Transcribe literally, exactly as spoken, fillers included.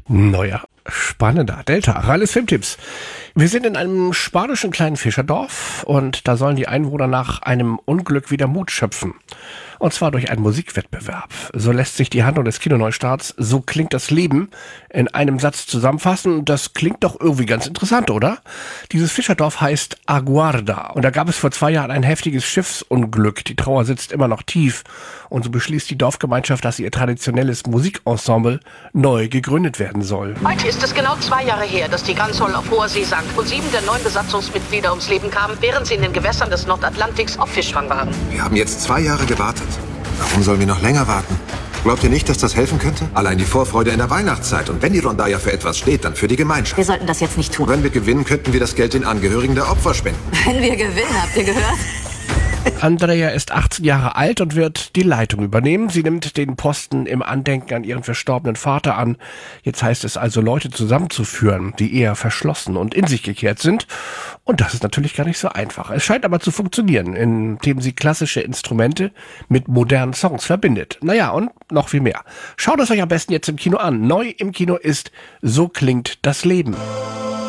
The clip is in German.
Neuer, spannender Delta, Ralles Filmtipps. Wir sind in einem spanischen kleinen Fischerdorf und da sollen die Einwohner nach einem Unglück wieder Mut schöpfen. Und zwar durch einen Musikwettbewerb. So lässt sich die Handlung des Kinoneustarts "So klingt das Leben" in einem Satz zusammenfassen. Und das klingt doch irgendwie ganz interessant, oder? Dieses Fischerdorf heißt Aguarda. Und da gab es vor zwei Jahren ein heftiges Schiffsunglück. Die Trauer sitzt immer noch tief. Und so beschließt die Dorfgemeinschaft, dass ihr traditionelles Musikensemble neu gegründet werden soll. Heute ist es genau zwei Jahre her, dass die Gansol auf hoher See sank und sieben der neun Besatzungsmitglieder ums Leben kamen, während sie in den Gewässern des Nordatlantiks auf Fischfang waren. Wir haben jetzt zwei Jahre gewartet. Warum sollen wir noch länger warten? Glaubt ihr nicht, dass das helfen könnte? Allein die Vorfreude in der Weihnachtszeit. Und wenn die Rondalla für etwas steht, dann für die Gemeinschaft. Wir sollten das jetzt nicht tun. Wenn wir gewinnen, könnten wir das Geld den Angehörigen der Opfer spenden. Wenn wir gewinnen, habt ihr gehört? Andrea ist achtzehn Jahre alt und wird die Leitung übernehmen. Sie nimmt den Posten im Andenken an ihren verstorbenen Vater an. Jetzt heißt es also, Leute zusammenzuführen, die eher verschlossen und in sich gekehrt sind. Und das ist natürlich gar nicht so einfach. Es scheint aber zu funktionieren, indem sie klassische Instrumente mit modernen Songs verbindet. Naja, und noch viel mehr. Schaut es euch am besten jetzt im Kino an. Neu im Kino ist "So klingt das Leben".